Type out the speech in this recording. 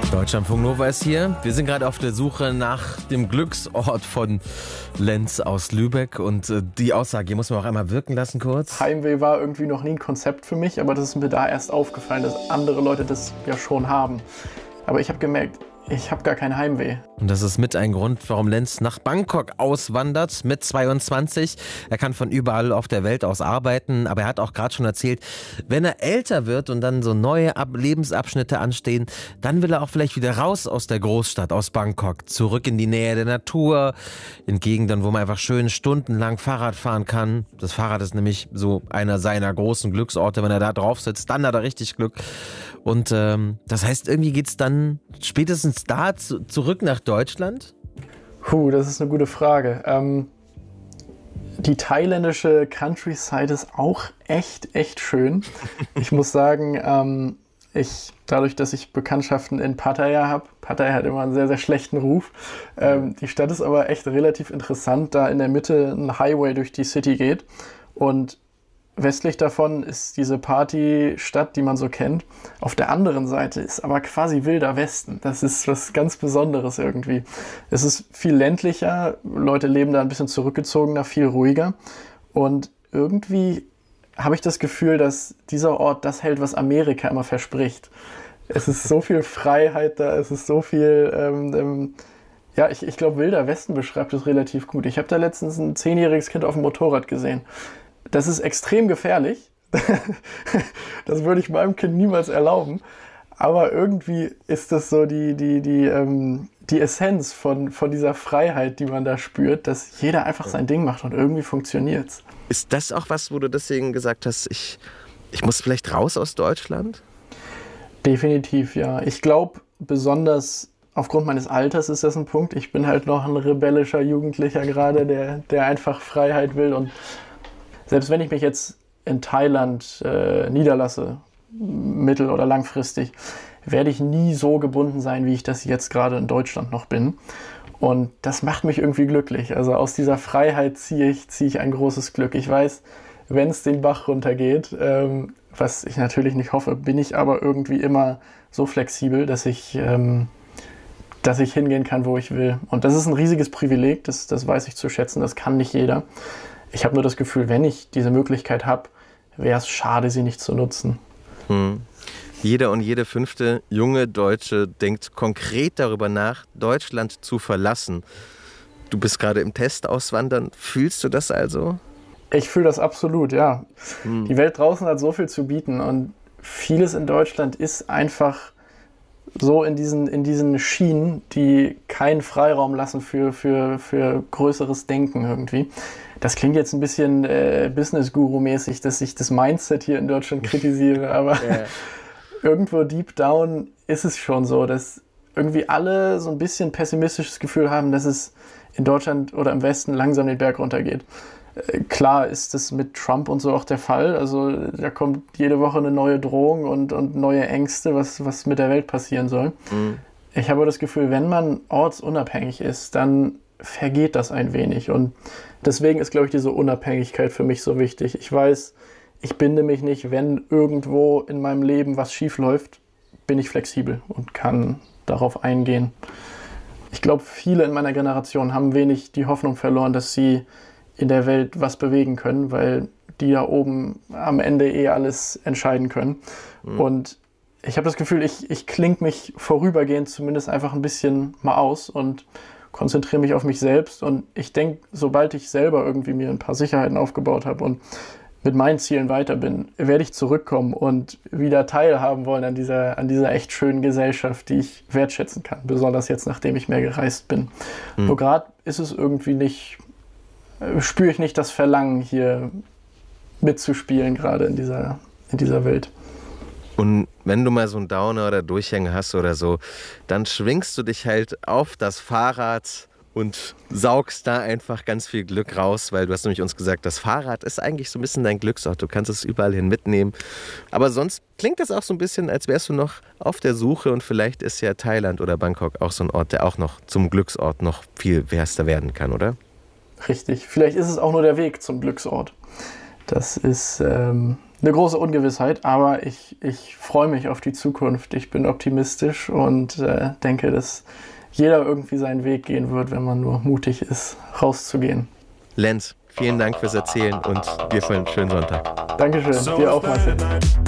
Deutschlandfunk Nova ist hier. Wir sind gerade auf der Suche nach dem Glücksort von Lenz aus Lübeck. Und die Aussage, hier muss man auch einmal wirken lassen kurz. Heimweh war irgendwie noch nie ein Konzept für mich, aber das ist mir da erst aufgefallen, dass andere Leute das ja schon haben. Aber ich habe gemerkt, ich habe gar kein Heimweh. Und das ist mit ein Grund, warum Lenz nach Bangkok auswandert mit 22. Er kann von überall auf der Welt aus arbeiten, aber er hat auch gerade schon erzählt, wenn er älter wird und dann so neue Lebensabschnitte anstehen, dann will er auch vielleicht wieder raus aus der Großstadt, aus Bangkok, zurück in die Nähe der Natur, in Gegenden, wo man einfach schön stundenlang Fahrrad fahren kann. Das Fahrrad ist nämlich so einer seiner großen Glücksorte. Wenn er da drauf sitzt, dann hat er richtig Glück. Und das heißt, irgendwie geht's dann spätestens da zurück nach Deutschland? Das ist eine gute Frage. Die thailändische Countryside ist auch echt schön. Ich muss sagen, dadurch, dass ich Bekanntschaften in Pattaya habe, Pattaya hat immer einen sehr schlechten Ruf. Die Stadt ist aber echt relativ interessant, da in der Mitte ein Highway durch die City geht. Und westlich davon ist diese Partystadt, die man so kennt. Auf der anderen Seite ist aber quasi wilder Westen. Das ist was ganz Besonderes irgendwie. Es ist viel ländlicher, Leute leben da ein bisschen zurückgezogener, viel ruhiger. Und irgendwie habe ich das Gefühl, dass dieser Ort das hält, was Amerika immer verspricht. Es ist so viel Freiheit da, es ist so viel... ich glaube, wilder Westen beschreibt es relativ gut. Ich habe da letztens ein 10-jähriges Kind auf dem Motorrad gesehen. Das ist extrem gefährlich. Das würde ich meinem Kind niemals erlauben. Aber irgendwie ist das so die Essenz von dieser Freiheit, die man da spürt, dass jeder einfach sein Ding macht und irgendwie funktioniert's. Ist das auch was, wo du deswegen gesagt hast, ich muss vielleicht raus aus Deutschland? Definitiv, ja. Ich glaube, besonders aufgrund meines Alters ist das ein Punkt. Ich bin halt noch ein rebellischer Jugendlicher gerade, der einfach Freiheit will. Und selbst wenn ich mich jetzt in Thailand niederlasse, mittel- oder langfristig, werde ich nie so gebunden sein, wie ich das jetzt gerade in Deutschland noch bin. Und das macht mich irgendwie glücklich. Also aus dieser Freiheit ziehe ich ein großes Glück. Ich weiß, wenn es den Bach runtergeht, was ich natürlich nicht hoffe, bin ich aber irgendwie immer so flexibel, dass ich hingehen kann, wo ich will. Und das ist ein riesiges Privileg, das weiß ich zu schätzen, das kann nicht jeder. Ich habe nur das Gefühl, wenn ich diese Möglichkeit habe, wäre es schade, sie nicht zu nutzen. Jeder und jede 5. junge Deutsche denkt konkret darüber nach, Deutschland zu verlassen. Du bist gerade im Test auswandern. Fühlst du das also? Ich fühle das absolut, ja. Die Welt draußen hat so viel zu bieten und vieles in Deutschland ist einfach so in diesen Schienen, die keinen Freiraum lassen für größeres Denken irgendwie. Das klingt jetzt ein bisschen Business-Guru-mäßig, dass ich das Mindset hier in Deutschland kritisiere, aber irgendwo deep down ist es schon so, dass irgendwie alle so ein bisschen pessimistisches Gefühl haben, dass es in Deutschland oder im Westen langsam den Berg runtergeht. Klar ist das mit Trump und so auch der Fall. Also da kommt jede Woche eine neue Drohung und neue Ängste, was mit der Welt passieren soll. Ich habe das Gefühl, wenn man ortsunabhängig ist, dann vergeht das ein wenig. Und deswegen ist, glaube ich, diese Unabhängigkeit für mich so wichtig. Ich weiß, ich binde mich nicht, wenn irgendwo in meinem Leben was schief läuft, bin ich flexibel und kann darauf eingehen. Ich glaube, viele in meiner Generation haben wenig die Hoffnung verloren, dass sie in der Welt was bewegen können, weil die da oben am Ende alles entscheiden können. Und ich habe das Gefühl, ich klinge mich vorübergehend zumindest einfach ein bisschen mal aus und konzentriere mich auf mich selbst. Und ich denke, sobald ich selber irgendwie mir ein paar Sicherheiten aufgebaut habe und mit meinen Zielen weiter bin, werde ich zurückkommen und wieder teilhaben wollen an dieser echt schönen Gesellschaft, die ich wertschätzen kann. Besonders jetzt, nachdem ich mehr gereist bin. Nur gerade ist es irgendwie nicht, spüre ich nicht das Verlangen, hier mitzuspielen, gerade in dieser Welt. Und wenn du mal so einen Downer oder Durchhänger hast oder so, dann schwingst du dich halt auf das Fahrrad und saugst da einfach ganz viel Glück raus, weil du hast nämlich uns gesagt, das Fahrrad ist eigentlich so ein bisschen dein Glücksort. Du kannst es überall hin mitnehmen. Aber sonst klingt das auch so ein bisschen, als wärst du noch auf der Suche und vielleicht ist ja Thailand oder Bangkok auch so ein Ort, der auch noch zum Glücksort noch viel werster werden kann, oder? Richtig. Vielleicht ist es auch nur der Weg zum Glücksort. Das ist eine große Ungewissheit, aber ich freue mich auf die Zukunft. Ich bin optimistisch und denke, dass jeder irgendwie seinen Weg gehen wird, wenn man nur mutig ist, rauszugehen. Lenz, vielen Dank fürs Erzählen und dir für einen schönen Sonntag. Dankeschön, dir auch, Marcel.